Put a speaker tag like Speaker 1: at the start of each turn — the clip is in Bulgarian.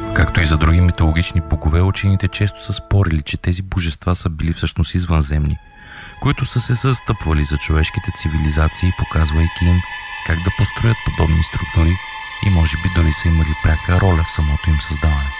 Speaker 1: Както и за други митологични богове, учените често са спорили, че тези божества са били всъщност извънземни, които са се застъпвали за човешките цивилизации, показвайки им как да построят подобни структури и може би дори са имали пряка роля в самото им създаване.